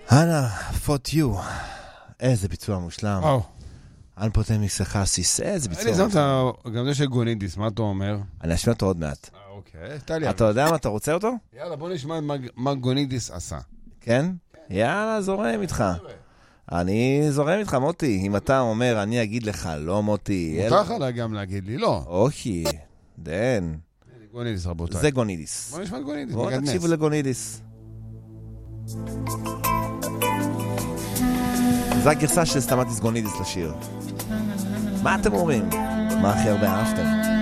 הנה, for you. איזה ביצוע מושלם. אנפוטמיס חסיס, איזה ביצוע. אני זמתה, גם זה שגונידיס, מה אתה אומר? אני אשמע אותו עוד מעט. אוקיי, תליה. אתה יודע מה, אתה רוצה אותו? יאללה, בוא נשמע מה גונידיס עשה. כן? יאללה, זורם איתך. אני זורם איתך, מוטי. אם אתה אומר, אני אגיד לך, לא מוטי. מותר לך גם להגיד לי, לא. אוקיי, דן. גונידיס, רבותיי. זה גונידיס. בוא נשמע גונידיס, בוא תקשיבו לגונידיס. זו הגרסה של סטמטיס גונידיס לשיר. מה אתם אומרים? מה הכי הרבה אהבתם?